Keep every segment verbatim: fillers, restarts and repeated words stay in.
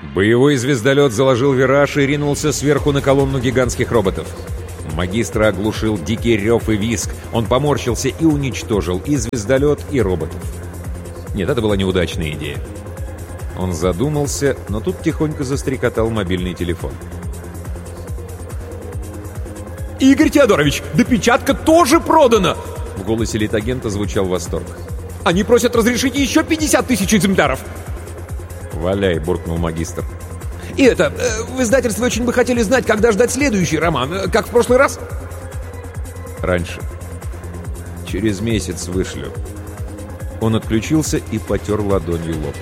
Боевой звездолет заложил вираж и ринулся сверху на колонну гигантских роботов. Магистра оглушил дикий рев и визг. Он поморщился и уничтожил и звездолет, и роботов. Нет, это была неудачная идея. Он задумался, но тут тихонько застрекотал мобильный телефон. «Игорь Теодорович, допечатка тоже продана!» В голосе литагента звучал восторг. «Они просят разрешить еще пятьдесят тысяч экземпляров!» «Валяй», — буркнул магистр. «И это, в издательстве очень бы хотели знать, когда ждать следующий роман, как в прошлый раз?» «Раньше. Через месяц вышлю». Он отключился и потер ладонью лоб.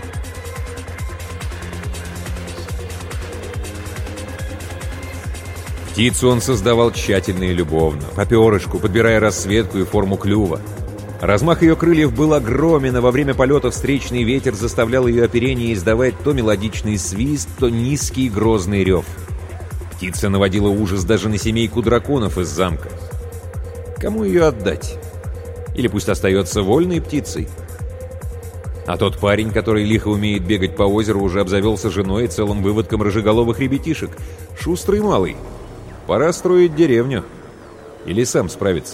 Птицу он создавал тщательно и любовно, по перышку, подбирая расцветку и форму клюва. Размах ее крыльев был огромен, а во время полета встречный ветер заставлял ее оперение издавать то мелодичный свист, то низкий грозный рев. Птица наводила ужас даже на семейку драконов из замка. Кому ее отдать? Или пусть остается вольной птицей? А тот парень, который лихо умеет бегать по озеру, уже обзавелся женой и целым выводком рыжеголовых ребятишек. Шустрый малый. Пора строить деревню. Или сам справиться.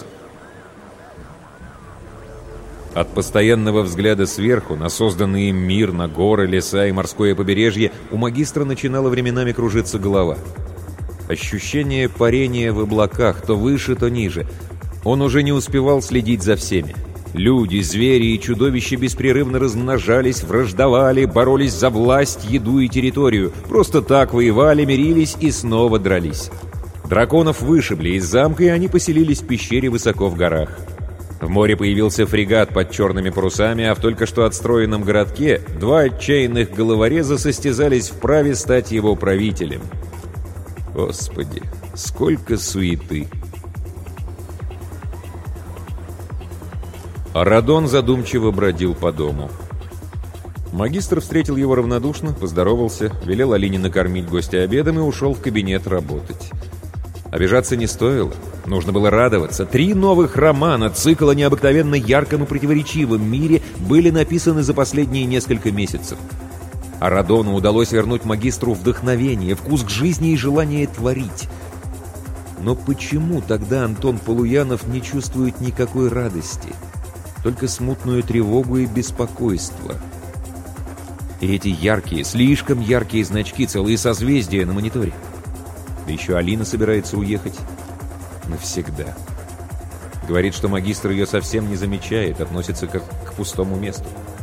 От постоянного взгляда сверху на созданный им мир, на горы, леса и морское побережье у магистра начинала временами кружиться голова. Ощущение парения в облаках, то выше, то ниже. Он уже не успевал следить за всеми. Люди, звери и чудовища беспрерывно размножались, враждовали, боролись за власть, еду и территорию. Просто так воевали, мирились и снова дрались. Драконов вышибли из замка, и они поселились в пещере высоко в горах. В море появился фрегат под черными парусами, а в только что отстроенном городке два отчаянных головореза состязались в праве стать его правителем. Господи, сколько суеты! Арадон задумчиво бродил по дому. Магистр встретил его равнодушно, поздоровался, велел Алине накормить гостя обедом и ушел в кабинет работать. Обижаться не стоило. Нужно было радоваться. Три новых романа, цикл о необыкновенно ярком и противоречивом мире, были написаны за последние несколько месяцев. Арадону удалось вернуть магистру вдохновение, вкус к жизни и желание творить. Но почему тогда Антон Полуянов не чувствует никакой радости? Только смутную тревогу и беспокойство. И эти яркие, слишком яркие значки, целые созвездия на мониторе. Да еще Алина собирается уехать навсегда. Говорит, что магистр ее совсем не замечает, относится как к пустому месту.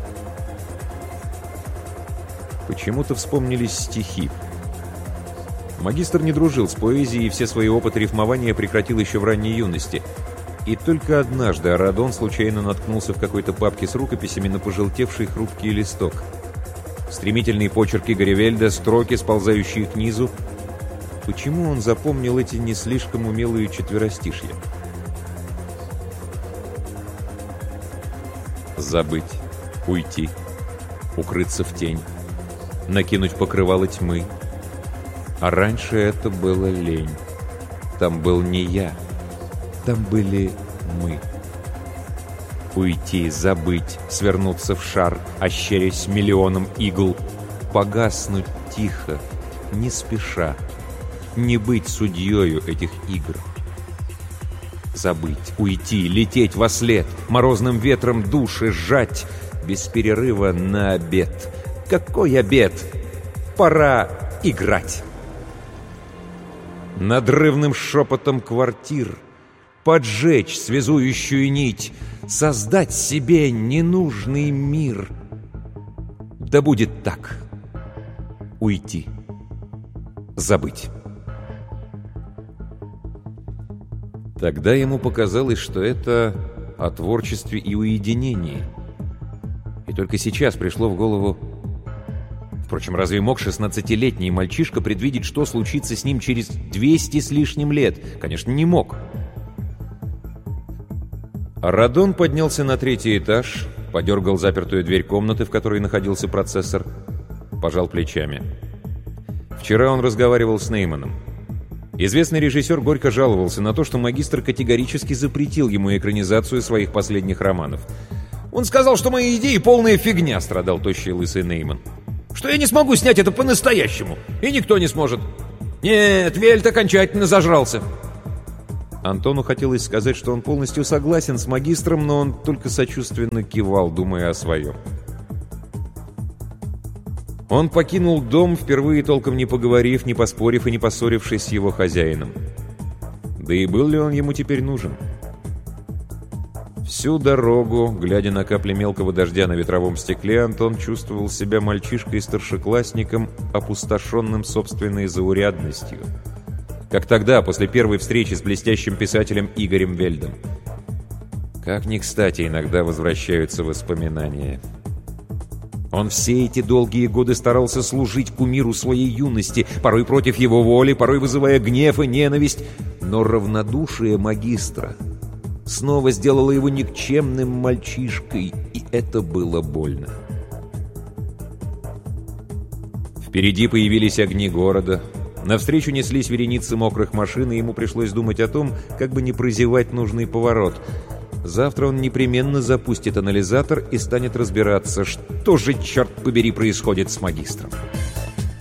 Почему-то вспомнились стихи. Магистр не дружил с поэзией и все свои опыты рифмования прекратил еще в ранней юности. И только однажды Арадон случайно наткнулся в какой-то папке с рукописями на пожелтевший хрупкий листок. Стремительные почерки Гарривельда, строки, сползающие к низу. Почему он запомнил эти не слишком умелые четверостишья? Забыть, уйти, укрыться в тень, накинуть покрывало тьмы. А раньше это было лень. Там был не я, там были мы. Уйти, забыть, свернуться в шар, ощерясь миллионом игл, погаснуть тихо, не спеша, не быть судьею этих игр. Забыть, уйти, лететь во след, морозным ветром души сжать, без перерыва на обед. Какой обед? Пора играть. Надрывным шепотом квартир поджечь связующую нить, создать себе ненужный мир. Да будет так. Уйти. Забыть. Тогда ему показалось, что это о творчестве и уединении. И только сейчас пришло в голову... Впрочем, разве мог шестнадцатилетний мальчишка предвидеть, что случится с ним через двести с лишним лет? Конечно, не мог. Арадон поднялся на третий этаж, подергал запертую дверь комнаты, в которой находился процессор, пожал плечами. Вчера он разговаривал с Нейманом. Известный режиссер горько жаловался на то, что магистр категорически запретил ему экранизацию своих последних романов. «Он сказал, что мои идеи полная фигня», — страдал тощий лысый Нейман. что я не смогу снять это по-настоящему. И никто не сможет. Нет, Вельт окончательно зажрался. Антону хотелось сказать, что он полностью согласен с магистром, но он только сочувственно кивал, думая о своем. Он покинул дом, впервые толком не поговорив, не поспорив и не поссорившись с его хозяином. Да и был ли он ему теперь нужен? Всю дорогу, глядя на капли мелкого дождя на ветровом стекле, Антон чувствовал себя мальчишкой-старшеклассником, опустошенным собственной заурядностью. Как тогда, после первой встречи с блестящим писателем Игорем Вельдом. Как ни кстати иногда возвращаются воспоминания. Он все эти долгие годы старался служить кумиру своей юности, порой против его воли, порой вызывая гнев и ненависть, но равнодушие магистра снова сделало его никчемным мальчишкой, и это было больно. Впереди появились огни города. Навстречу неслись вереницы мокрых машин, и ему пришлось думать о том, как бы не прозевать нужный поворот. Завтра он непременно запустит анализатор и станет разбираться, что же, черт побери, происходит с магистром.